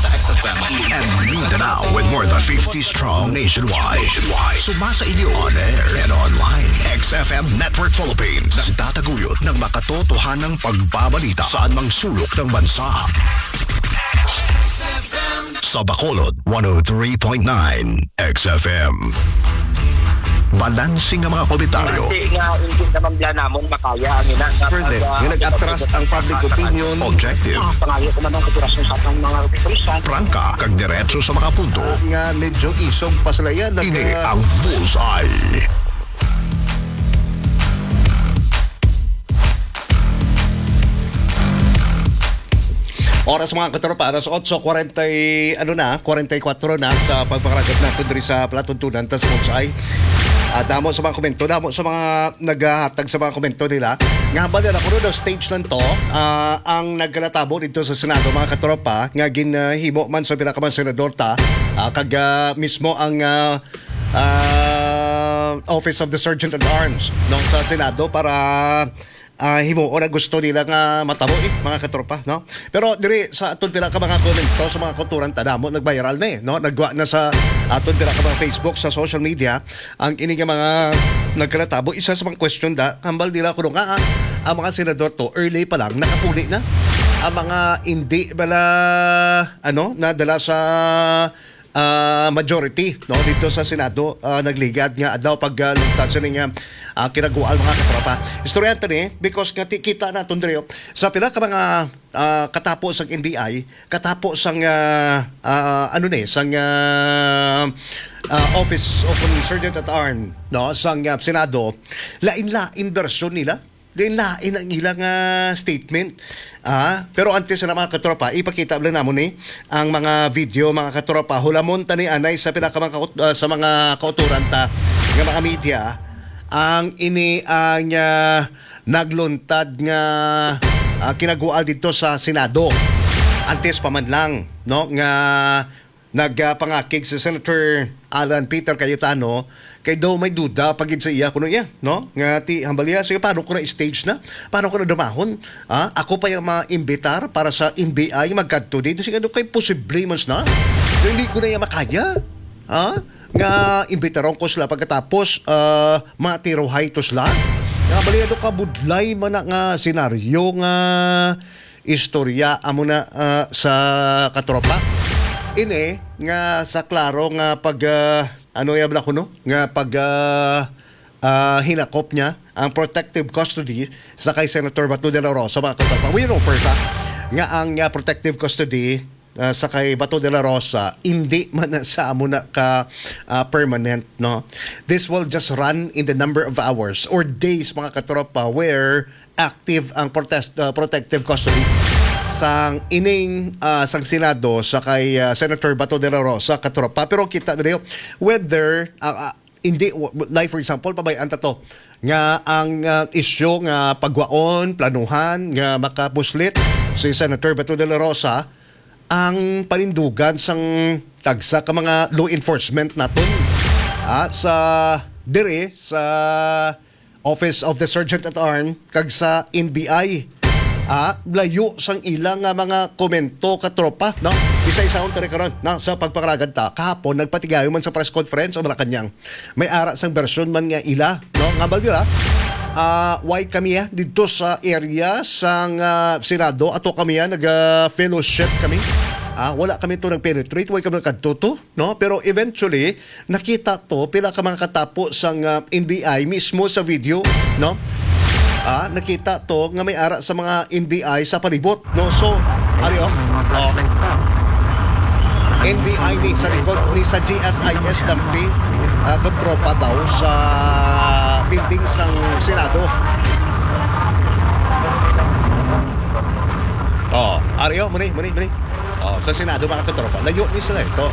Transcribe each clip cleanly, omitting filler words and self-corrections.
sa XFM and Mindanao with more than 50 strong nationwide. Sumasa inyo on air and online. XFM Network Philippines. Nagtataguyod ng makatotohanang pagbabalita sa anumang sulok ng bansa. Sa Bacolod, 103.9 XFM. Balansing ang mga komentaryo. Kasi nga, hindi naman biya namon makaya ang ina. Pwede, yung nag-atras ang public opinion. Objective. Pangayo ko naman kuturasyon sa atong mga opisan. Prangka, kag diretso sa mga punto. Nga medyo isog pa sila yan. Ini ang Bullseye. Oras mga katropa, alas 8:40 44 na sa pagpakaragat natin diri sa Platuntunan tas Bullseye. Damo sa mga komento, damo sa mga naghahatag sa mga komento nila. Nga ba nila kuno daw stage lang to, ang nagkalatabo dito sa Senado mga katropa, nga ginhimo man sa pinakaman senador ta, kag mismo ang Office of the Sergeant at Arms no sa Senado para himuon na gusto nila nga matabo mga katropa, no? Pero diri sa aton pila ka mga komento sa mga kulturan tadamo nag-viral na no? Nagwa na sa aton pila ka mga Facebook sa social media ang ini nga mga nagkalatabo. Isa sa mga question hambal nila kuno nga ang mga senador to early pa lang nakapuli na ang mga hindi bala nadala sa majority no dito sa Senado nagligad nga adlaw pag lungtad sa niya kinagual mga katropa. Istorya ni because nga kita naton diri sa pila ka mga katapos ang NBI, katapos ang Office of the Sergeant at Arms no sang Senado, lain-lain version nila. Lain-lain ang ilang statement. Pero antes na mga katropa, ipakita lang namon ang mga video mga katropa. Hulamon tani anay sa sa mga kauturan ta nga mga media ang ini ang nagluntad nga kinagual dito sa Senado. Antes pa man lang no nga nagpangakig si Senator Alan Peter Cayetano kay daw may duda pagid sa iya kuno iya no nga ti hambalya sige paano ko na stage na paano ko na dumahon ako pa yung maimbitar para sa NBI magkadto dito sige kay posible mas na hindi ko na iya makaya nga imbitaron ko sila pagkatapos matiruhay to sila nga hambalya do kabudlay man nga senaryo nga istorya amo na sa katropa ini nga sa klaro nga pag yabla ko no nga pag hinakop niya ang protective custody sa kay Senator Bato de la Rosa mga katropa. We know first nga ang protective custody sa kay Bato de la Rosa hindi man sa amo na ka permanent no. This will just run in the number of hours or days mga katropa where active ang protective custody sang ining sang Senado sa kay Senator Bato de la Rosa katropa. Pero kita dito whether hindi like for example pabayaan ta to nga ang issue nga pagwaon planuhan nga makapuslit si Senator Bato de la Rosa ang panindugan sang tagsa ka mga law enforcement naton sa dire sa Office of the Sergeant at Arms kag sa NBI. Layo sang ilang mga komento katropa no isa-isa on karon no sa pagpakaragad ta kahapon nagpatigayo man sa press conference o Malacañang may ara sang version man nga ila no nga balgira why kami dito sa area sang Senado ato kami nag fellowship kami wala kami to nag-penetrate why kami nagkadto no pero eventually nakita to pila ka mga katapo sang NBI mismo sa video no nakita to nga may ara sa mga NBI sa palibot no so NBI ni sa likod ni sa GSIS dampi kontropa daw sa building sang Senado muni sa Senado mga kontropa layo ni sila ito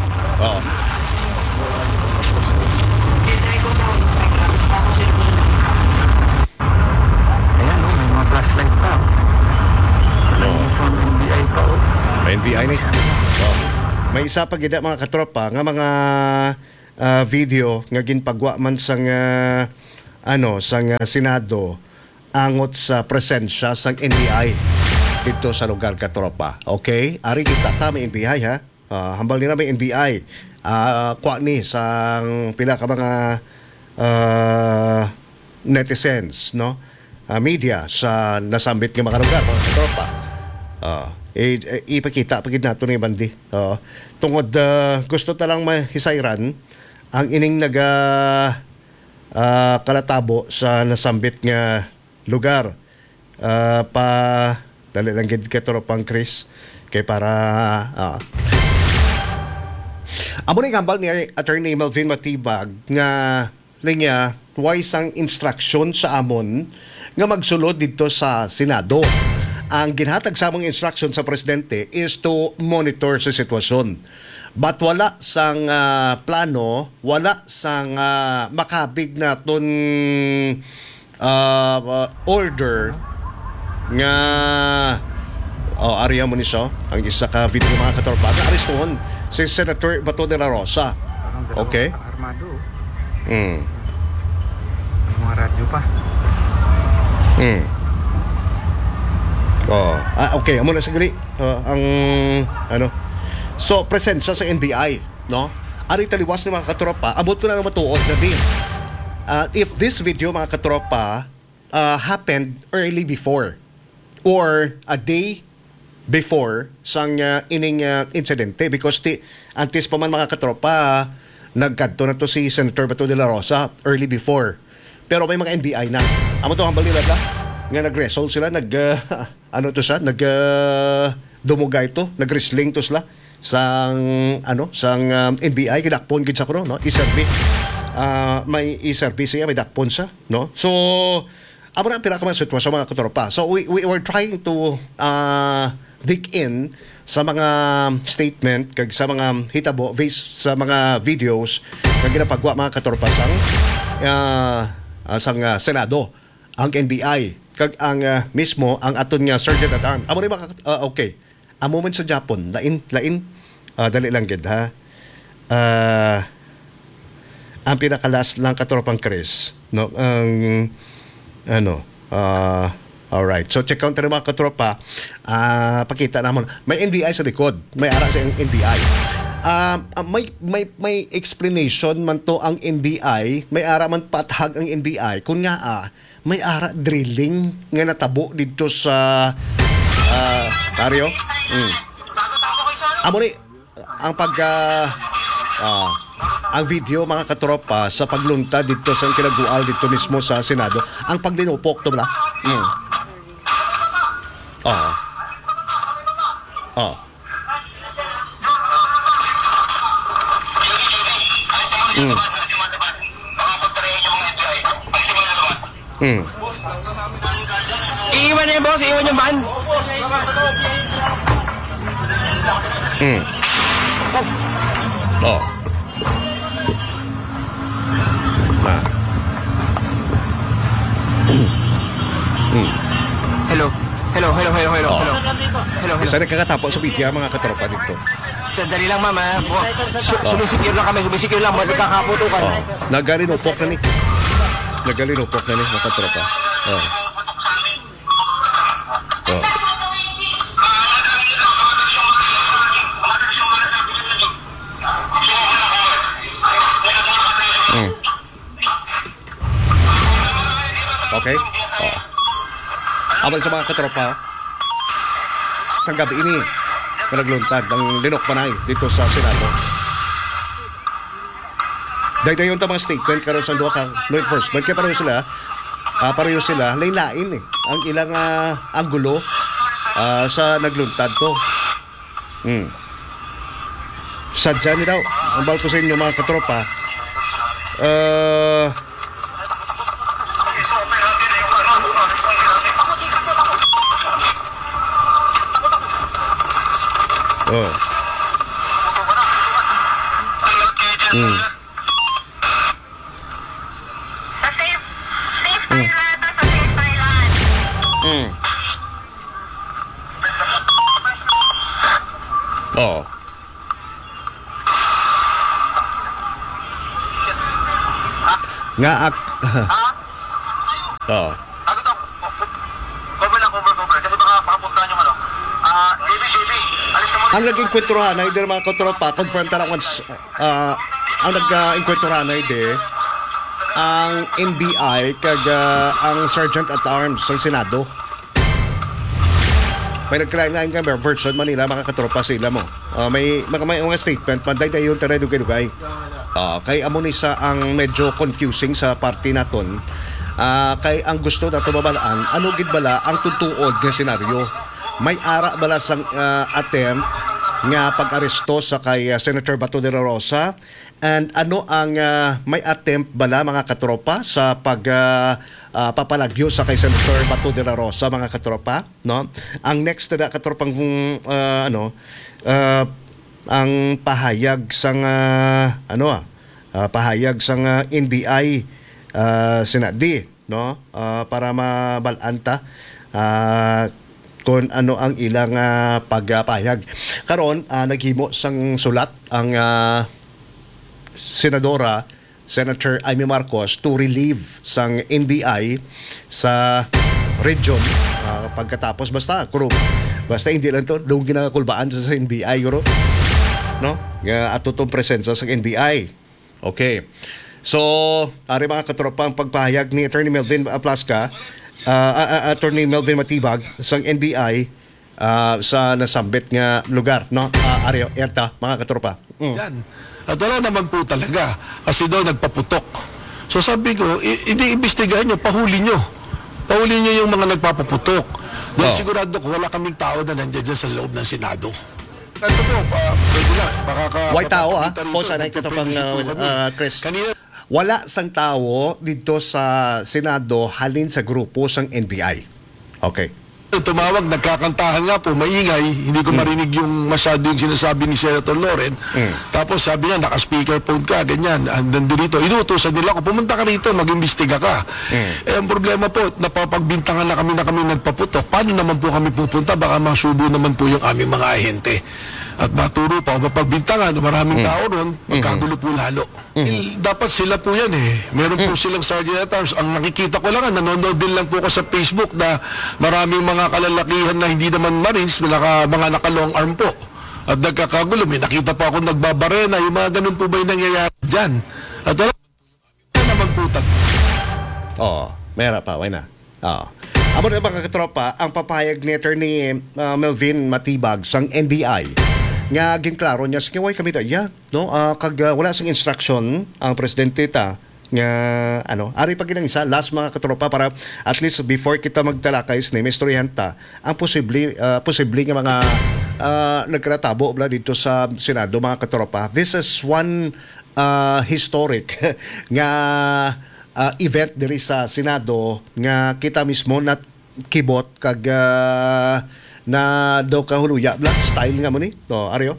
Flashlight pa. From NBI pa. NBI ni. May isa pa gid mga katropa nga mga video nga ginpagwa man sang sang Senado angot sa presensya sang NBI. dito sa lugar katropa. Okay? Ari kita ta may NBI ha. Hambal nila may NBI. Kwa ni sang pila ka mga netizens, no? Media sa nasambit ng mga lugar, mga katropa. Ipakita pagid nato ni Bandi. Tungod gusto talang mahisayran ang ining kalatabo sa nasambit nga lugar. Pa dali lang gid katropang Chris kay para amo ni gambal ni Attorney Melvin Matibag nga linya wise ang instruction sa amon nga magsulod dito sa Senado. Ang ginhatag sa among instruction sa presidente is to monitor sa sitwasyon. But wala sang plano, wala sang makabig naton order nga ariya mo ni siya ang isa ka video mga katorpa na arestuhon si Senator Bato de la Rosa. Okay? Armado. Mm. Mga radyo pa. Okay, amo na sagli. Ang ano. So presensya sa NBI, no? Ari taliwas ni mga katropa, abot ko na matuod na din. If this video mga katropa happened early before or a day before sang ining insidente because antes pa man mga katropa nagkadto na to si Senator Bato de la Rosa early before. Pero may mga NBI na. Amo to hambal nila nga nag-wrestle sila, dumugay to, nag-wrestling to sila sang NBI kidakpon gid sa kuno, no? May i-service siya, may dakpon sa, no? So amo na pinaka sitwasyon mga katropa. So we were trying to dig in sa mga statement kag sa mga hitabo based sa mga videos nga ginapagwa mga katropa sang Senado ang NBI kag ang mismo ang aton nga Sergeant at Arms. Amo ni okay. Amo man sa Japon, lain dali lang gid ha. Ang pinakalas lang katropang Chris, no? Ang alright. So check out tayo mga katropa. Pakita namon may NBI sa likod. May ara sa NBI. May explanation man to ang NBI, may ara man pathag ang NBI kun nga may ara drilling nga natabo dito sa Mario. Amo ni ang ang video mga katropa sa pagluntad dito sa kinagual dito mismo sa Senado, ang paglinupok to na. Iiwan na yung boss, iiwan yung van. Hello. Isa na kakatapo sa video mga katropa dito. Sandali lang mama. Sumisecure lang kami, sumisecure lang. Magkakaputukan. Nagalinupok na ni mga katropa. Okay? Abang sa mga katropa, sa gabi ini, nagluntad ng linok panay dito sa Senado. Dahil yung mga statement karon sa duha ka law enforcement, kaya pareho sila, lain-lain ang ilang anggulo sa nagluntad to. Sadya ni daw, ang bal ko sa inyo mga katropa, nga Cover lang, cover. Kasi baka makapuntahan yung ano. Ang nag-inkwentruhan na hindi mga katropa, confirm tala once, ang nag-inkwentruhan na hindi, ang NBI kag ang Sergeant at Arms ng Senado. May nagkalain nga version Manila, mga katropa sila mo. May mga statement, panday na yun, taray-dugay-dugay. Kay amo ni sa ang medyo confusing sa party naton. Kay ang gusto na tumabalaan, ano gid bala ang tutuod nga senaryo? May ara bala sang attempt nga pag-aresto sa kay Senator Bato de la Rosa, and ano ang may attempt bala mga katropa sa pag papalagyo sa kay Senator Bato de la Rosa, mga katropa, no? Ang next na katropang ang pahayag sang pahayag sang NBI Senadi, no? Para mabalanta kung ano ang ilang pagpahayag. Karon naghimo sang sulat ang senadora Senator Amy Marcos to relieve sang NBI sa region pagkatapos basta hindi lang to doon ginakakulbaan sa NBI guro, no? Atutong presensya sa NBI. Okay. So, ari mga katropa ang pagpahayag ni Attorney Melvin Plasca, Attorney Melvin Matibag sang NBI sa nasambit nga lugar, no? Aryo, erta, mga katropa. Yan. At wala naman po talaga. Kasi daw nagpaputok. So sabi ko, i-imbestigahan nyo, pahuli nyo. Pahuli nyo yung mga nagpapaputok. Dahil sigurado ko, wala kaming tao na nandiyan dyan sa loob ng Senado. Ito po, pwede na. White tao, po sana katapang Chris. Kanina, wala sang tao dito sa Senado halin sa grupo sang NBI. Okay. tumawag, nagkakantahan nga po, maingay, hindi ko marinig yung masyado yung sinasabi ni Senator Loren. Tapos sabi niya, naka-speakerphone ka, ganyan, nandun dito, inuutosan nila ako, pumunta ka rito, mag-imbestiga ka. Ang problema po, napapagbintangan na kami nagpaputok, paano naman po kami pupunta? Baka masubo naman po yung aming mga ahente. At maturo pa, mapagbintangan, maraming tao ron, magkagulo po lalo. Dapat sila po yan eh. Meron po silang sergeant at arms. Ang nakikita ko lang, nanonood din lang po ko sa Facebook na maraming mga kalalakihan na hindi naman Marines, mga naka-long arm po. At nagkakagulo, may nakita pa ako nagbabarena, yung mga ganun po ba yung nangyayari dyan? At wala naman po Meron pa, why na? Amo na mga katropa, ang papayag ni Attorney Melvin Matibag sang NBI nga ginklaro niya sige way kami ya no kag wala sang instruction ang presidente ta nga ari pa ginang isa last mga katropa para at least before kita magtalakay ni istoryahan ta ang posible nga mga nagkratabo bla dito sa Senado mga katropa. This is one historic nga event diri sa Senado nga kita mismo na kibot kag na daw kahuluya bla style nga mo ni Aryo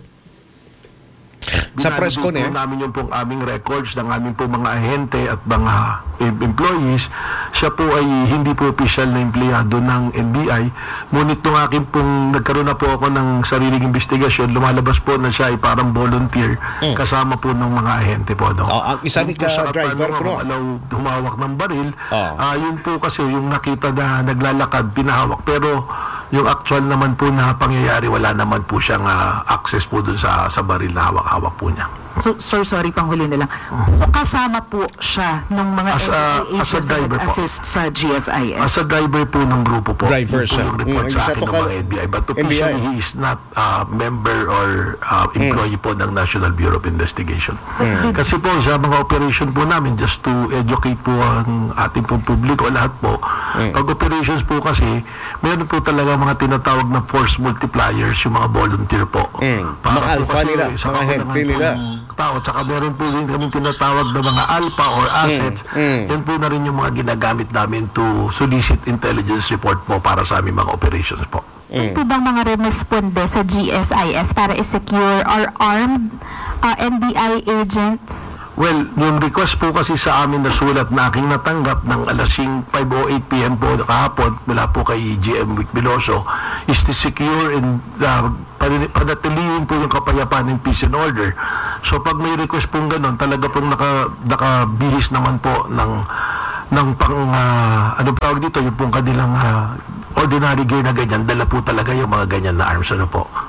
sa press con namin yung pong aming records ng aming pong mga ahente at mga employees. Siya po ay hindi po official na empleyado ng NBI. Ngunit nung akin pong nagkaroon na po ako ng sariling investigasyon, lumalabas po na siya ay parang volunteer kasama po ng mga ahente po. No? Ang isa ni ka-driver ko. Humawak ng baril. Yun po kasi yung nakita na naglalakad, pinahawak. Pero yung actual naman po na pangyayari, wala naman po siyang access po dun sa baril na hawak-hawak po niya. So, sir, sorry, panghuli na lang. So, kasama po siya ng mga as a driver po. Assist sa GSIS? As a driver po ng grupo po. Driver siya. Yung report sa akin ng mga NBI. But officially, he is not a member or employee po ng National Bureau of Investigation. Kasi po, sa mga operation po namin, just to educate po ang ating pong publiko, lahat po, pag operations po kasi, meron po talaga mga tinatawag na force multipliers, yung mga volunteer po. Mga alpha nila, mga hente nila. Tao, tsaka meron po din kami tinatawag na mga alpha or assets. Yan po na rin yung mga ginagamit namin to solicit intelligence report po para sa aming mga operations po. Po bang mga remisponde sa GSIS para i-secure or armed NBI agents? Well, yung request po kasi sa amin na sulat na aking natanggap ng alas 5:08 p.m. po kahapon mula po kay GM Vic Veloso is to secure and panatilihin po yung kapayapaan ng peace and order. So pag may request pong ganun, talaga pong nakabihis naman po ng ano tawag dito, yung pong kanilang ordinary gear na ganyan, dala po talaga yung mga ganyan na arms, ano po.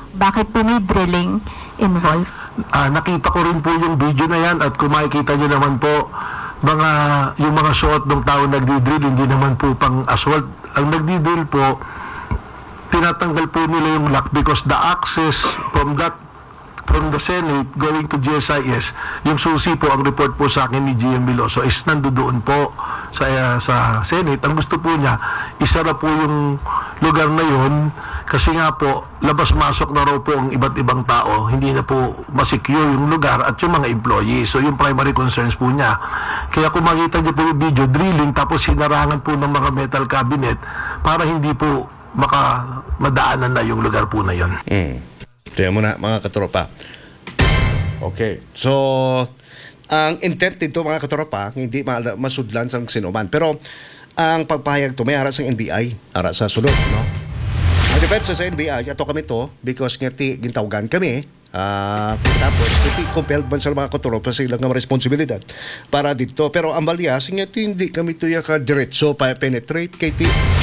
Bakit po may drilling involved? Nakita ko rin po yung video na yan at kung makikita nyo naman po yung mga suot ng tao nagdi-drill, hindi naman po pang assault. Ang nagdi-drill po, tinatanggal po nila yung lock because the access from the Senate going to GSIS, yung susi po, ang report po sa akin ni GM Veloso is nandoon po sa Senate. Ang gusto po niya, isara po yung lugar na yun kasi nga po, labas-masok na raw po ang iba't ibang tao. Hindi na po masecure yung lugar at yung mga employees. So yung primary concerns po niya. Kaya kung makita niyo po yung video, drilling tapos hinarangan po ng mga metal cabinet para hindi po madaanan na yung lugar po na yun. Tiyan mo na, mga katropa. Okay. So, ang intent dito, mga katropa, hindi masudlan sa sinuman. Pero, ang pagpahayag to, may ara sa NBI, ara sa sulod, no? Ang depensa sa NBI, ato kami to, because nga gintawagan kami, tapos, compelled man sa mga katropa sa ilang responsibilidad para dito. Pero, ang balyas, nga hindi kami to yaka diretso pa penetrate kay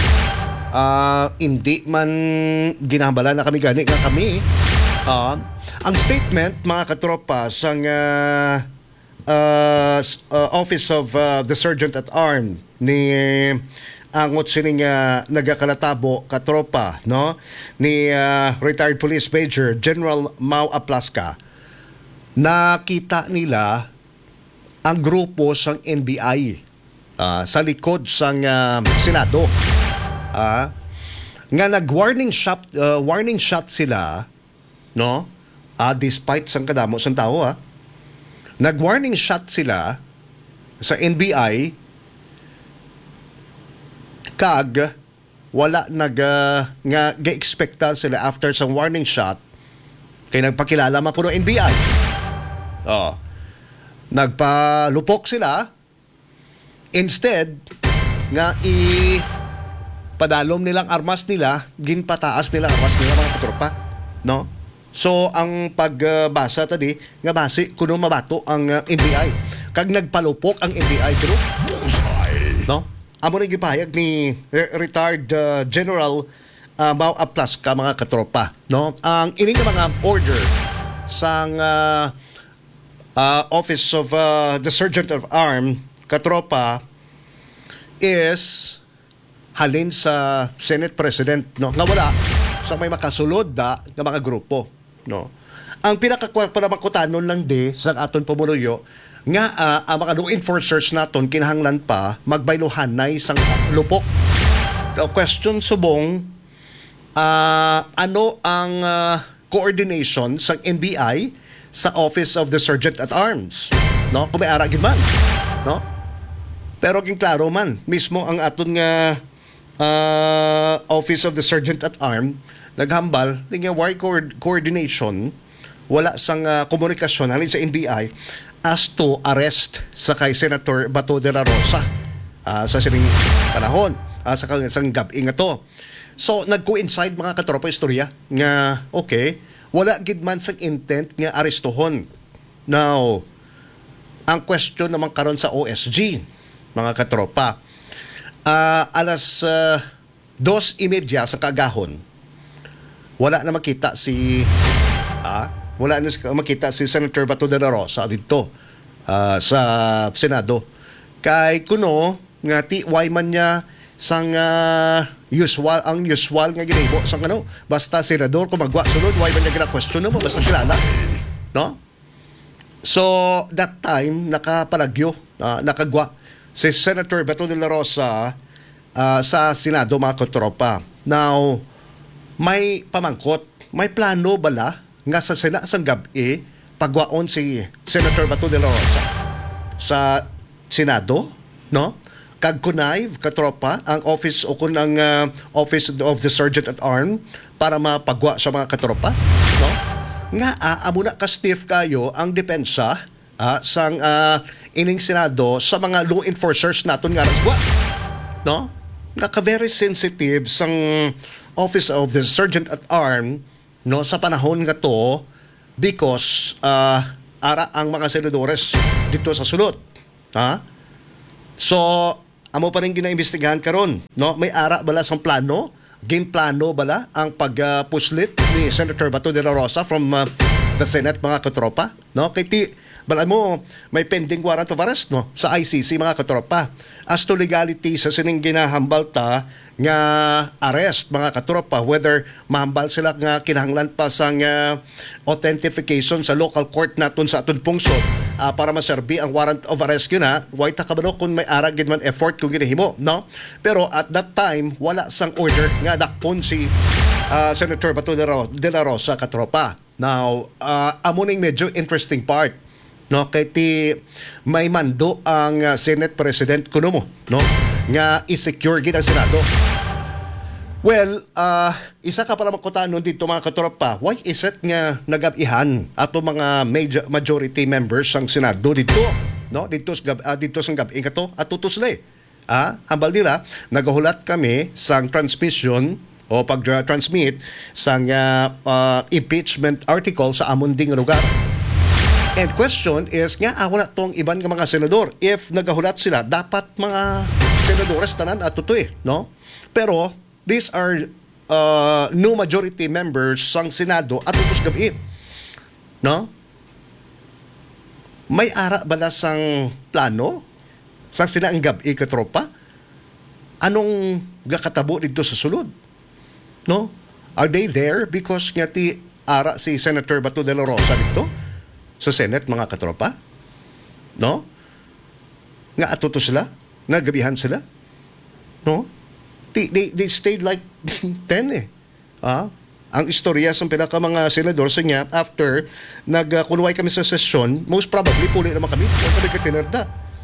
hindi man ginahambala na kami gani nga kami. Ang statement, mga katropa, sa Office of the Sergeant at Arms ni angot sining nagakalatabo katropa, no, ni retired police major General Mau Aplaska, nakita nila ang grupo sang NBI sa likod sang Senado, nga nag-warning shot sila, no? Despite sang kadamo sang tao, nag-warning shot sila sa NBI kag wala nga ga-expecta sila after sang warning shot kay nagpakilala man kuno NBI. Nagpalupok sila instead nga padalom nilang armas nila, ginpataas nilang armas nila, mga katropa, no? So, ang pagbasa tadi, nga base kuno mabato ang NBI. Kag nagpalupok ang NBI group, no? Amo rin gipahayag ni retired General Mau Aplaska, mga katropa, no? Ang ining mga order sang Office of the Sergeant of Arms, katropa, is halin sa Senate President, no? Nga wala sa may makasulod nga mga grupo, no? Ang pinakamakutanon lang sa aton pumuluyo nga ang mga law enforcers naton kinahanglan pa magbaylohanay sang lupok. The question subong, ano ang coordination sa NBI sa Office of the Sergeant at Arms, no? Kung may ara gid man, no? Pero king klaro man mismo ang aton nga Office of the Sergeant at Arms naghambal nga why coordination wala sang komunikasyon halin sa NBI as to arrest sa kay Senator Bato de la Rosa sa sining panahon sa sang gabi nga to. So nag-coincide, mga katropa, istorya nga okay, wala gid man sang intent nga arestohon. Now, ang question naman karon sa OSG, mga katropa, alas 2:30 sa kagahon, wala na makita si Senator Bato de la Rosa dito sa Senado. Kay kuno nga TY man niya sang usual nga ginaibo sang basta senador kung magwa sunod, why man niya gina-question mo basta kilala, no? So that time nakapalagyo, nakagwa si Senator Bato de la Rosa sa Senado, mga katropa. Now, may pamangkot, may plano bala nga sa sang gabi pagwaon si Senator Bato de la Rosa sa Senado, no? Kag kunay, katropa, ang office o kunang Office of the Sergeant at Arms para mapagwa sa mga katropa, no? Nga amo na ka stiff kayo ang depensa sang ining Senado sa mga law enforcers naton nga raswa, no? Naka very sensitive sang Office of the Sergeant at Arms, no, sa panahon nga to because ara ang mga senadores dito sa sulod, So amo pa rin ginaimbestigahan karon, no? May ara bala sang plano ginplano bala ang pagpuslit ni Senator Bato de la Rosa from the Senate, mga katropa, no? Kay ti bala mo may pending warrant of arrest, no, sa ICC, mga katropa. As to legality sa sining ginahambal ta nga arrest, mga katropa, whether mahambal sila nga kinahanglan pa sang authentication sa local court naton sa aton pungsod para maserbi ang warrant of arrest yun, ha. Why ta kabalo kung may ara gid man effort kung ginahimo, no? Pero at that time wala sang order nga dakpon si Senator Bato de la Rosa, katropa. Now, amo ning medyo interesting part, no, kay ti may mando ang Senate President kuno mo, no, nga i-secure gid ang Senado. Well, isa ka pala makutanon dito, mga katropa, why is it nga nagabihan ato mga majority members sang Senado dito, no, dito sa gabi kato at tutusle. Hambal nila nagahulat kami sang transmission o pag-transmit sang impeachment article sa amon ding lugar. And question is nga, wala tong iban nga mga senador. If nagahulat sila, dapat mga senadores tanan at tutoy, no? Pero these are new majority members sang Senado at tutos gabi, no? May ara ba na sang plano sang sila ang gabi, katropa? Anong gakatabo dito sa sulod, no? Are they there because nga ti ara si Senator Bato de la Rosa dito sa Senate, mga katropa, no? Nga atuto sila, nagabihan sila, no? They stayed like 10 Ang istorya sa pinaka mga senador sa niya, after nagkunway kami sa session, most probably puli naman kami, huwag kami katinarda,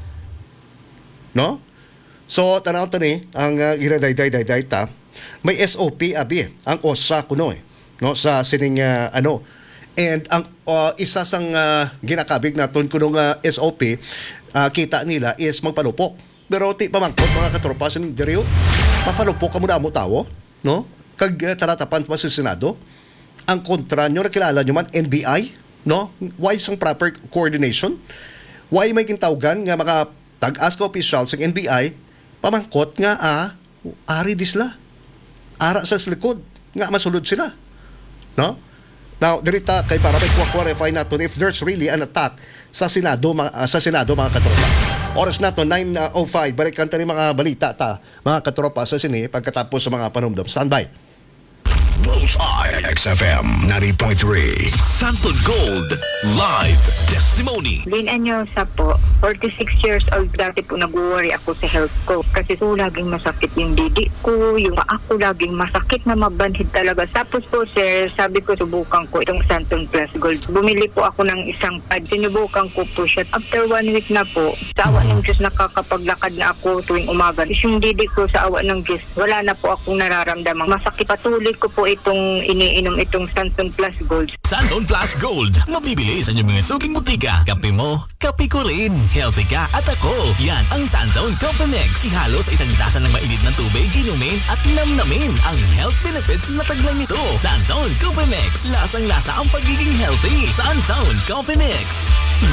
no? So tanaw tani ang iraday-day ta, may SOP abi ang OSA kuno, no, sa sining and ang isa sang ginakabig naton kunong SOP, kita nila is magpalupok. Pero ti pamangkot, mga katropa, sin diriyo mapalupok kamo mo tawo, no? Kag taratapan pa sa Senado. Ang kontra nyo, nakilala nyo man, NBI, no? Why sang proper coordination? Why may kintawgan nga mga tag-as ka officials sa NBI pamangkot nga ari disla, ara sa likod nga masulod sila, no? Now, dirita kay para may clarify natin if there's really an attack sa Senado, mga katropa. Oras nato 9:05, balikan tayo mga balita mga katropa sa sini pagkatapos sa mga panumdum. Standby. Bullseye XFM 90.3 Santon Gold Live Testimony. Lynn Anyosa po, 46 years old. Dati po nag-worry ako sa health ko kasi po laging masakit yung didi ko, yung paa ko laging masakit na mabanhid talaga. Tapos po sir, sabi ko subukan ko itong Santon Plus Gold. Bumili po ako ng isang pad, sinubukan ko po siya. After 1 week na po, sa awa ng Diyos nakakapaglakad na ako tuwing umaga. Yung didi ko sa awa ng Diyos, wala na po akong nararamdaman. Masakit, patuloy ko po itong iniinom itong Santon Plus Gold. Santon Plus Gold. Mabibili sa inyong mga suking butika. Kape mo, kape ko rin. Healthy ka at ako. Yan ang Santon Coffee Mix. Ihalo sa isang tasa ng mainit na tubig, inumin at namnamin ang health benefits na taglang nito. Santon Coffee Mix. Lasang-lasa ang pagiging healthy. Santon Coffee Mix.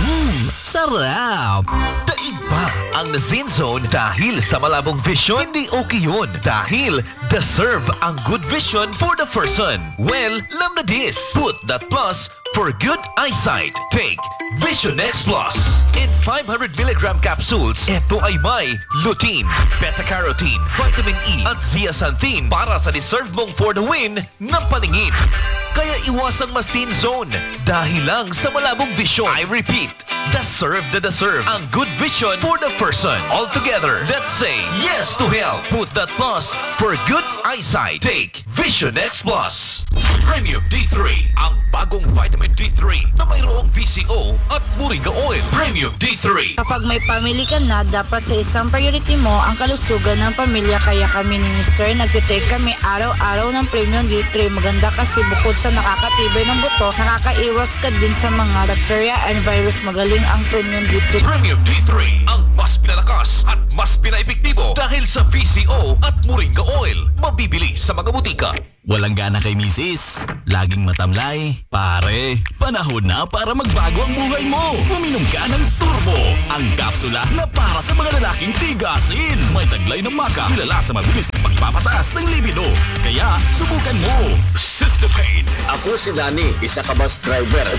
Sarap! Iba ang Zen Zone dahil sa malabong vision, hindi okay yun. Dahil deserve ang good vision for the person. Well, lam na this. Put that plus for good eyesight. Take Vision X Plus. In 500 milligram capsules, ito ay may lutein, beta-carotene, vitamin E at zeaxanthin para sa deserve mong for the win na paningin. Kaya iwasang masin zone dahil lang sa malabong vision. I repeat, deserve ang good vision for the person. All together, let's say yes to health. Put that plus for good eyesight. Take Vision X Plus. Premium D3, ang bagong vitamin D3 na mayroong VCO at Moringa Oil. Premium D3. Kapag may family ka na, dapat sa isang priority mo ang kalusugan ng pamilya. Kaya kami ni Mr. nagtitake kami araw-araw ng Premium D3. Maganda kasi bukod sa nakakatibay ng buto, nakakaiwas ka din sa mga bacteria and virus. Magaling ang Premium D3. Premium D3, ang mas pinalakas at mas pinaepektibo dahil sa VCO at Moringa Oil. Mabibili sa mga butika. Walang gana kay misis, laging matamlay. Pare, panahon na para magbago ang buhay mo. Uminom ka ng Turbo, ang kapsula na para sa mga lalaking tigasin. May taglay ng maka, kilala sa mabilis na pagpapataas ng libido. Kaya, subukan mo. Sister Pain. Ako si Danny, isa ka bus driver.